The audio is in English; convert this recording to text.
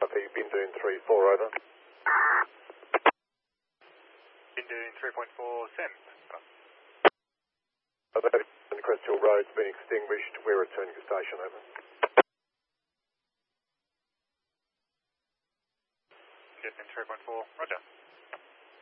Copy, Bindoon 3-4, over. Bindoon 3.4, send. Crest Hill Road's been extinguished. We're returning to station, over. Bindoon 3.4, roger.